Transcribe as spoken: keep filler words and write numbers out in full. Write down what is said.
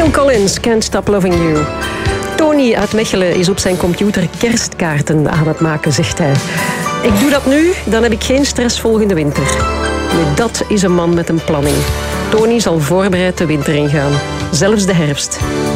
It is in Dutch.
Phil Collins, Can't Stop Loving You. Tony uit Mechelen is op zijn computer kerstkaarten aan het maken, zegt hij. Ik doe dat nu, dan heb ik geen stress volgende winter. Nu, dat is een man met een planning. Tony zal voorbereid de winter ingaan. Zelfs de herfst.